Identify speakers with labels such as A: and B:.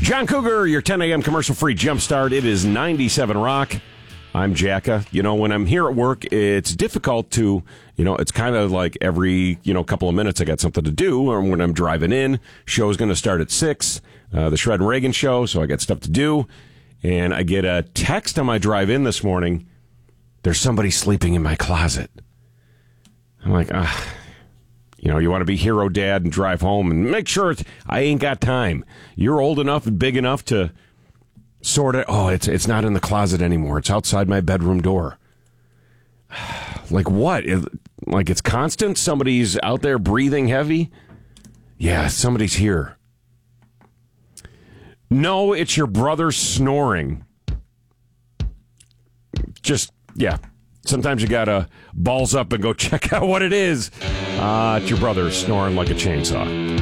A: John Cougar, your 10 a.m. commercial-free jumpstart. It is 97 Rock. I'm Jacka. When I'm here at work, it's difficult to, it's kind of like every, couple of minutes I got something to do. Or when I'm driving in, show's going to start at 6, the Shred and Reagan show, so I got stuff to do. And I get a text on my drive in this morning, there's somebody sleeping in my closet. I'm like, you want to be hero dad and drive home and make sure I ain't got time. You're old enough and big enough to sort it. Oh, it's not in the closet anymore. It's outside my bedroom door. Like what? Like it's constant? Somebody's out there breathing heavy? Yeah, somebody's here. No, it's your brother snoring. Sometimes you gotta balls up and go check out what it is. It's your brother snoring like a chainsaw.